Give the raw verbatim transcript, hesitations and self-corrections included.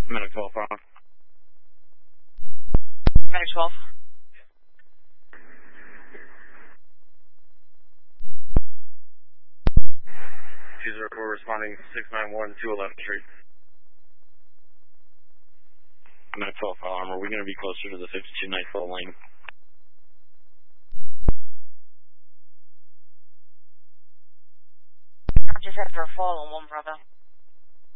Medic twelve, File. Medic twelve. two zero four responding six nine one two eleven Street. Medic twelve, File Armor. We're going to be closer to the fifty-two Nightfall lane. I'm just after a fall on one, brother.